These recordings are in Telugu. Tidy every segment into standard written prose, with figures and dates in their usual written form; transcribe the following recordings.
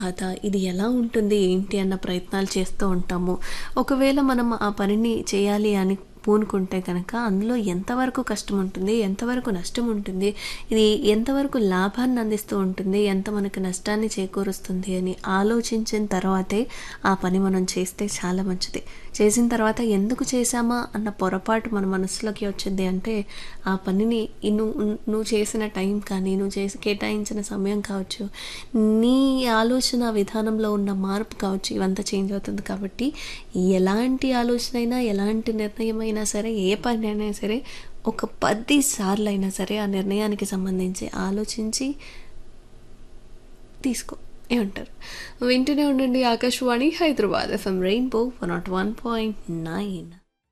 ఇది ఎలా ఉంటుంది, ఏంటి అన్న ప్రయత్నాలు చేస్తూ ఉంటాము. ఒకవేళ మనం ఆ పనిని చేయాలి అని పూనుకుంటే గనక అందులో ఎంతవరకు కష్టం ఉంటుంది, ఎంతవరకు నష్టం ఉంటుంది, ఇది ఎంతవరకు లాభాన్ని అందిస్తూ ఉంటుంది, ఎంత మనకు నష్టాన్ని చేకూరుస్తుంది అని ఆలోచించిన తర్వాతే ఆ పని మనం చేస్తే చాలా మంచిది. చేసిన తర్వాత ఎందుకు చేశామా అన్న పొరపాటు మన మనసులోకి వచ్చింది అంటే ఆ పనిని నువ్వు చేసిన టైం కానీ, నువ్వు కేటాయించిన సమయం కావచ్చు, నీ ఆలోచన విధానంలో ఉన్న మార్పు కావచ్చు, ఇవంతా చేంజ్ అవుతుంది. కాబట్టి ఎలాంటి ఆలోచన అయినా, ఎలాంటి నిర్ణయం అయినా సరే, ఏ పని అయినా సరే ఒక 10 సార్లైనా సరే ఆ నిర్ణయానికి సంబంధించి ఆలోచించి తీసుకో. ఏమంటారు? వింటూనే ఉండండి ఆకాశవాణి హైదరాబాద్ ఎఫ్ఎం రెయిన్బో 101.9.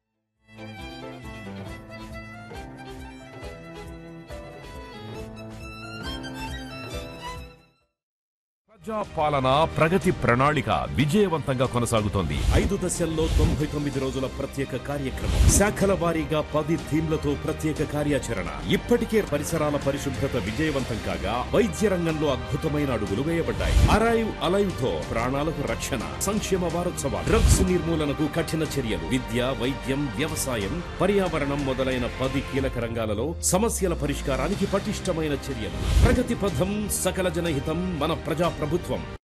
పాలన ప్రగతి ప్రణాళిక విజయవంతంగా కొనసాగుతోంది. 5 దశల్లో 99 రోజుల ప్రత్యేక కార్యక్రమం, శాఖల వారీగా 10 థీమ్లతో ప్రత్యేక కార్యాచరణ. ఇప్పటికే పరిసరాల పరిశుభ్రత విజయవంతం కాగా వైద్య రంగంలో అద్భుతమైన అడుగులు వేయబడ్డాయి. అరైవ్ అలైవ్ తో ప్రాణాలకు రక్షణ. సంక్షేమ వారోత్సవాలు, డ్రగ్స్ నిర్మూలనకు కఠిన చర్యలు, విద్య, వైద్యం, వ్యవసాయం, పర్యావరణం మొదలైన 10 కీలక రంగాలలో సమస్యల పరిష్కారానికి పటిష్టమైన చర్యలు. ప్రగతి పథం, సకల జనహితం, మన ప్రజా ప్రభుత్వం.